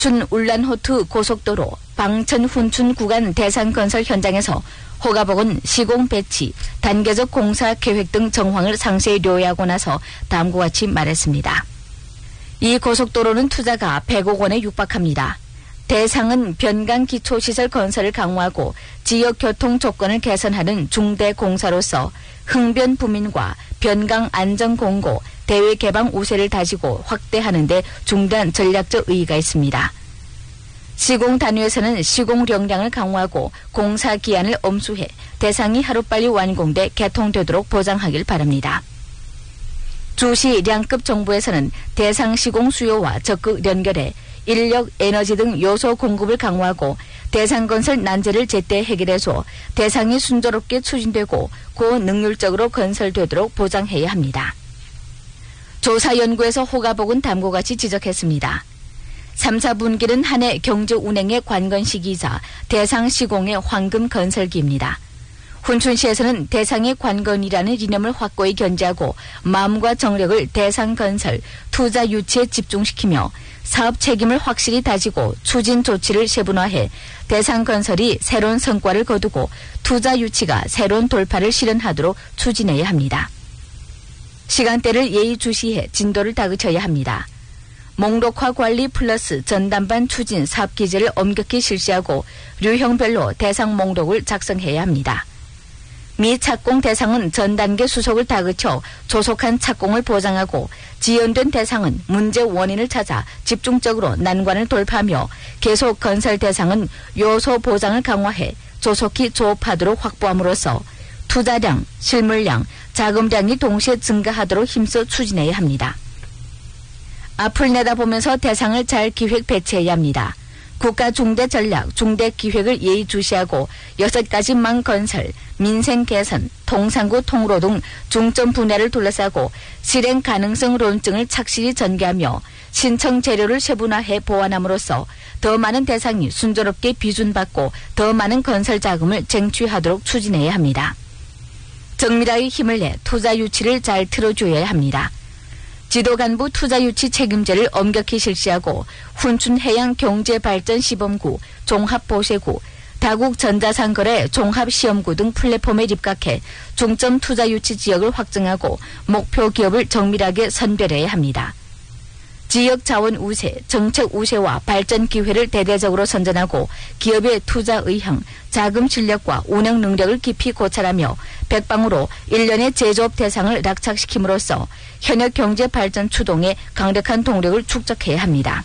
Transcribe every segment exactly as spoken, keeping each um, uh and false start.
춘 울란호투 고속도로 방천 훈춘 구간 대상건설 현장에서 허가복은 시공 배치, 단계적 공사 계획 등 정황을 상세히 료하고 나서 다음과 같이 말했습니다. 이 고속도로는 투자가 백억 원에 육박합니다. 대상은 변강 기초시설 건설을 강화하고 지역 교통 조건을 개선하는 중대 공사로서 흥변 부민과 변강 안전 공고, 대외 개방 우세를 다지고 확대하는 데 중대한 전략적 의의가 있습니다. 시공 단위에서는 시공 역량을 강화하고 공사 기한을 엄수해 대상이 하루빨리 완공돼 개통되도록 보장하길 바랍니다. 주시 량급 정부에서는 대상 시공 수요와 적극 연결해 인력, 에너지 등 요소 공급을 강화하고 대상 건설 난제를 제때 해결해서 대상이 순조롭게 추진되고 고능률적으로 건설되도록 보장해야 합니다. 조사연구에서 호가복은 다음과 같이 지적했습니다. 삼, 사분기는 한 해 경제 운행의 관건 시기이자 대상 시공의 황금 건설기입니다. 훈춘시에서는 대상의 관건이라는 이념을 확고히 견지하고 마음과 정력을 대상 건설, 투자 유치에 집중시키며 사업 책임을 확실히 다지고 추진 조치를 세분화해 대상 건설이 새로운 성과를 거두고 투자 유치가 새로운 돌파를 실현하도록 추진해야 합니다. 시간대를 예의주시해 진도를 다그쳐야 합니다. 목록화 관리 플러스 전담반 추진 사업 기제를 엄격히 실시하고 류형별로 대상 목록을 작성해야 합니다. 미 착공 대상은 전 단계 수속을 다그쳐 조속한 착공을 보장하고 지연된 대상은 문제 원인을 찾아 집중적으로 난관을 돌파하며 계속 건설 대상은 요소 보장을 강화해 조속히 조업하도록 확보함으로써 투자량, 실물량, 자금량이 동시에 증가하도록 힘써 추진해야 합니다. 앞을 내다보면서 대상을 잘 기획 배치해야 합니다. 국가 중대 전략, 중대 기획을 예의주시하고 여섯 가지 망 건설, 민생 개선, 통상구 통로 등 중점 분야를 둘러싸고 실행 가능성 논증을 착실히 전개하며 신청 재료를 세분화해 보완함으로써 더 많은 대상이 순조롭게 비준받고 더 많은 건설 자금을 쟁취하도록 추진해야 합니다. 정밀하게 힘을 내 투자 유치를 잘 틀어줘야 합니다. 지도간부 투자유치 책임제를 엄격히 실시하고 훈춘해양경제발전시범구, 종합보세구, 다국전자상거래 종합시험구 등 플랫폼에 입각해 중점 투자유치 지역을 확정하고 목표 기업을 정밀하게 선별해야 합니다. 지역 자원 우세, 정책 우세와 발전 기회를 대대적으로 선전하고 기업의 투자 의향, 자금 실력과 운영 능력을 깊이 고찰하며 백방으로 일련의 제조업 대상을 낙착시킴으로써 현역 경제 발전 추동에 강력한 동력을 축적해야 합니다.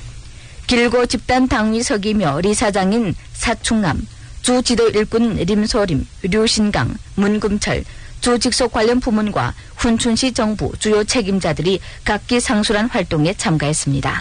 길고 집단 당위석이며 리사장인 사충남, 주지도 일꾼 림소림, 류신강, 문금철, 주 직속 관련 부문과 훈춘시 정부 주요 책임자들이 각기 상술한 활동에 참가했습니다.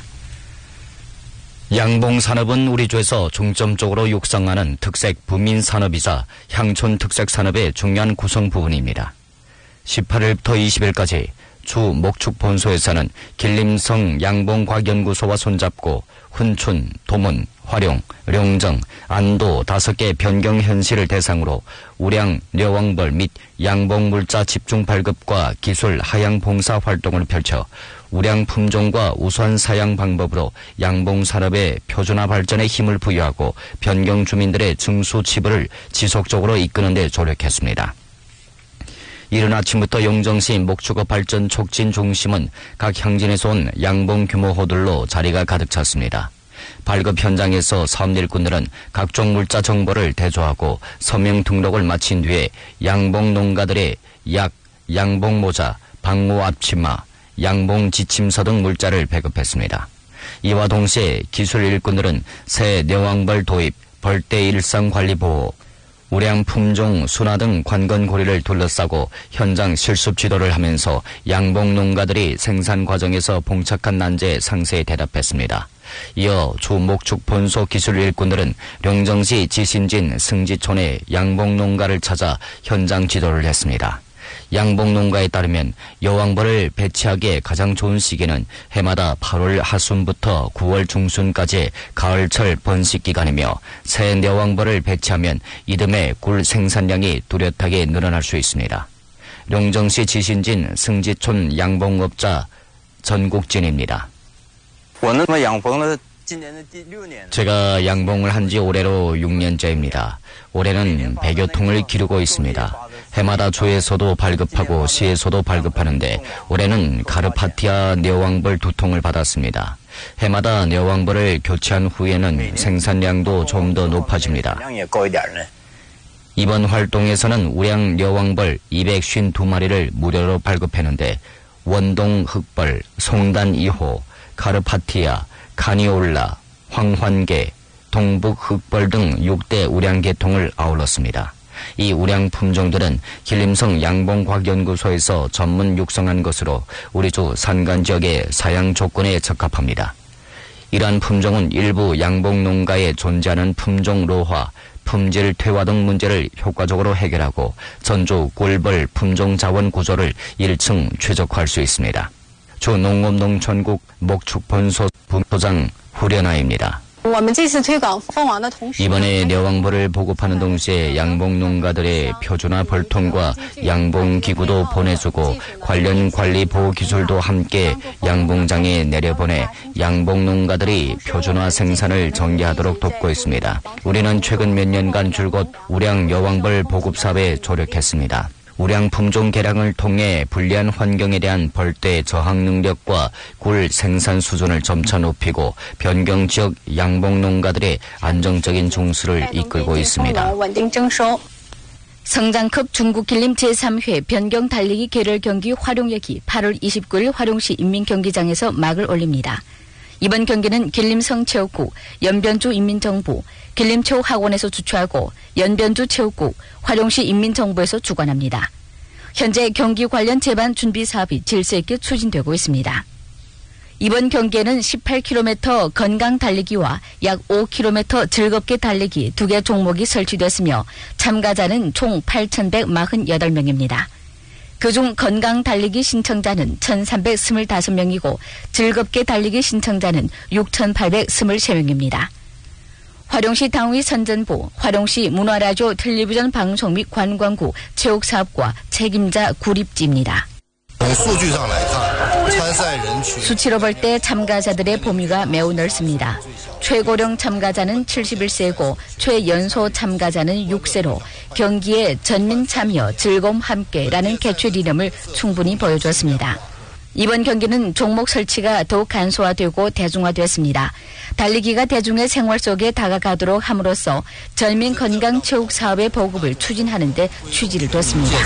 양봉산업은 우리 주에서 중점적으로 육성하는 특색 부민산업이자 향촌 특색산업의 중요한 구성 부분입니다. 십팔일부터 이십일까지 주 목축 본소에서는 길림성 양봉과학연구소와 손잡고 훈춘, 도문, 화룡, 룡정, 안도 다섯 개 변경 현실을 대상으로 우량, 려왕벌 및 양봉물자 집중 발급과 기술 하향 봉사 활동을 펼쳐 우량 품종과 우수한 사양 방법으로 양봉 산업의 표준화 발전에 힘을 부여하고 변경 주민들의 증수 지불을 지속적으로 이끄는 데 조력했습니다. 이른 아침부터 용정시 목축업 발전 촉진 중심은 각 향진에서 온 양봉 규모 호들로 자리가 가득 찼습니다. 발급 현장에서 사업 일꾼들은 각종 물자 정보를 대조하고 서명 등록을 마친 뒤에 양봉 농가들의 약, 양봉 모자, 방호 앞치마, 양봉 지침서 등 물자를 배급했습니다. 이와 동시에 기술 일꾼들은 새 뇌왕벌 도입, 벌떼 일상 관리 보호, 우량 품종, 순화 등 관건고리를 둘러싸고 현장 실습 지도를 하면서 양봉 농가들이 생산 과정에서 봉착한 난제에 상세히 대답했습니다. 이어 주 목축 본소 기술 일꾼들은 룡정시 지신진 승지촌의 양봉 농가를 찾아 현장 지도를 했습니다. 양봉 농가에 따르면 여왕벌을 배치하기에 가장 좋은 시기는 해마다 팔월 하순부터 구월 중순까지의 가을철 번식 기간이며 새 여왕벌을 배치하면 이듬해 굴 생산량이 뚜렷하게 늘어날 수 있습니다. 룡정시 지신진 승지촌 양봉업자 전국진입니다. 我那么养蜂的 제가 양봉을 한 지 올해로 육 년째입니다. 올해는 백여 통을 기르고 있습니다. 해마다 주에서도 발급하고 시에서도 발급하는데 올해는 가르파티아 뇌왕벌 두 통을 받았습니다. 해마다 뇌왕벌을 교체한 후에는 생산량도 좀 더 높아집니다. 이번 활동에서는 우량 뇌왕벌 이백오십이 마리를 무료로 발급했는데 원동 흑벌, 송단 이 호, 가르파티아, 카니올라, 황환개, 동북 흑벌 등 육 대 우량 계통을 아울렀습니다. 이 우량 품종들은 길림성 양봉과학연구소에서 전문 육성한 것으로 우리 주 산간 지역의 사양 조건에 적합합니다. 이러한 품종은 일부 양봉 농가에 존재하는 품종 노화, 품질 퇴화 등 문제를 효과적으로 해결하고 전주 꿀벌 품종 자원 구조를 일 층 최적화할 수 있습니다. 주 농업농촌국 목축본소 부소장 후련아입니다. 이번에 뇌왕벌을 보급하는 동시에 양봉 농가들의 표준화 벌통과 양봉 기구도 보내주고 관련 관리 보호 기술도 함께 양봉장에 내려보내 양봉 농가들이 표준화 생산을 전개하도록 돕고 있습니다. 우리는 최근 몇 년간 줄곧 우량 뇌왕벌 보급 사업에 조력했습니다. 우량 품종 개량을 통해 불리한 환경에 대한 벌떼 저항 능력과 굴 생산 수준을 점차 높이고 변경 지역 양봉 농가들의 안정적인 종수를 이끌고 있습니다. 성장급 중국 길림 제삼 회 변경 달리기 계열 경기 활용역이 팔월 이십구일 화룡시 인민경기장에서 막을 올립니다. 이번 경기는 길림성 체육국, 연변주 인민정부, 길림체육학원에서 주최하고 연변주 체육국, 화룡시 인민정부에서 주관합니다. 현재 경기 관련 제반 준비 사업이 질서 있게 추진되고 있습니다. 이번 경기에는 십팔 킬로미터 건강 달리기와 약 오 킬로미터 즐겁게 달리기 두 개 종목이 설치됐으며 참가자는 총 팔천백사십팔 명입니다. 그중 건강 달리기 신청자는 천삼백이십오 명이고 즐겁게 달리기 신청자는 육천팔백이십삼 명입니다. 화룡시 당위 선전부, 화룡시 문화라디오 텔레비전 방송 및 관광구 체육사업과 책임자 구립지입니다. 수치로 볼 때 참가자들의 범위가 매우 넓습니다. 최고령 참가자는 칠십일 세고 최연소 참가자는 육 세로 경기에 전민 참여, 즐거움 함께라는 개최 이름을 충분히 보여주었습니다. 이번 경기는 종목 설치가 더욱 간소화되고 대중화됐습니다. 달리기가 대중의 생활 속에 다가가도록 함으로써 전민 건강 체육 사업의 보급을 추진하는 데 취지를 뒀습니다.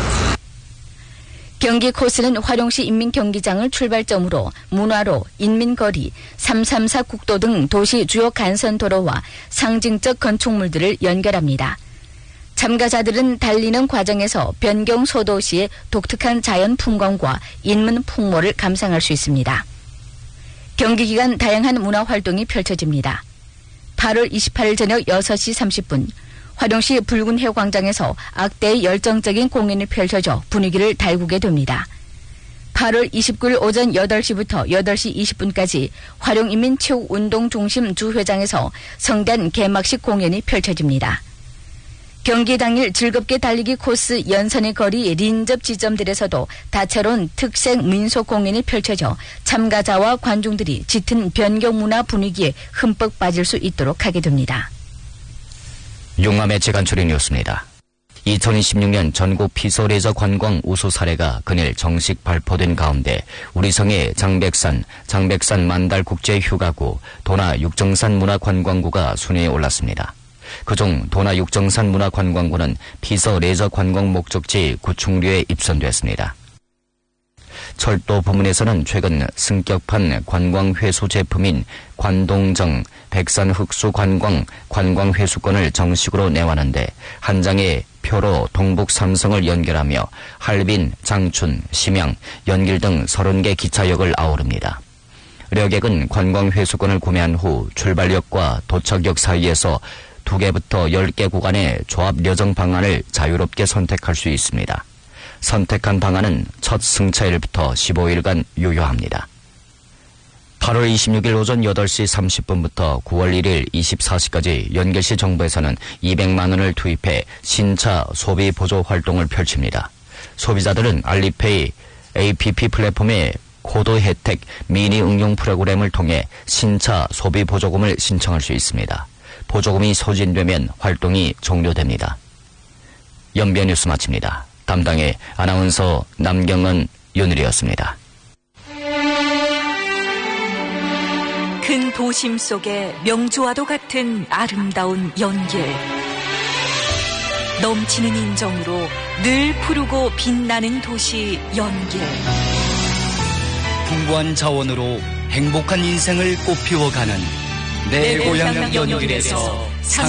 경기 코스는 화룡시 인민경기장을 출발점으로 문화로, 인민거리, 삼삼사 국도 등 도시 주요 간선도로와 상징적 건축물들을 연결합니다. 참가자들은 달리는 과정에서 변경 소도 시의 독특한 자연 풍광과 인문 풍모를 감상할 수 있습니다. 경기 기간 다양한 문화 활동이 펼쳐집니다. 팔월 이십팔일 저녁 여섯 시 삼십 분 화룡시 붉은해 광장에서 악대의 열정적인 공연이 펼쳐져 분위기를 달구게 됩니다. 팔월 이십구일 오전 여덟 시부터 여덟 시 이십 분까지 화룡인민체육운동중심 주회장에서 성대한 개막식 공연이 펼쳐집니다. 경기 당일 즐겁게 달리기 코스 연선의 거리 린접 지점들에서도 다채로운 특색 민속 공연이 펼쳐져 참가자와 관중들이 짙은 변경 문화 분위기에 흠뻑 빠질 수 있도록 하게 됩니다. 용암의 재간추린 뉴스입니다. 이천이십육 년 전국 피서레저 관광 우수 사례가 그날 정식 발표된 가운데 우리 성의 장백산, 장백산 만달 국제휴가구, 도나 육정산 문화관광구가 순위에 올랐습니다. 그중 도나 육정산 문화관광구는 피서레저 관광 목적지 구충류에 입선됐습니다. 철도 부문에서는 최근 승격판 관광회수 제품인 관동정 백산흑수 관광 관광회수권을 정식으로 내왔는데 한 장의 표로 동북 삼성을 연결하며 할빈, 장춘, 심양, 연길 등 서른 개 기차역을 아우릅니다. 려객은 관광회수권을 구매한 후 출발역과 도착역 사이에서 두 개부터 열 개 구간의 조합 여정 방안을 자유롭게 선택할 수 있습니다. 선택한 방안은 첫 승차일부터 십오 일간 유효합니다. 팔월 이십육일 오전 여덟 시 삼십 분부터 구월 일일 이십사 시까지 연결시 정부에서는 이백만 원을 투입해 신차 소비 보조 활동을 펼칩니다. 소비자들은 알리페이 에이피피 플랫폼에 코드 혜택 미니 응용 프로그램을 통해 신차 소비 보조금을 신청할 수 있습니다. 보조금이 소진되면 활동이 종료됩니다. 연변 뉴스 마칩니다. 담당의 아나운서 남경은, 윤일이었습니다. 큰 도심 속에 명주와도 같은 아름다운 연길. 넘치는 인정으로 늘 푸르고 빛나는 도시 연길. 풍부한 자원으로 행복한 인생을 꽃피워가는 내 고향 연길에서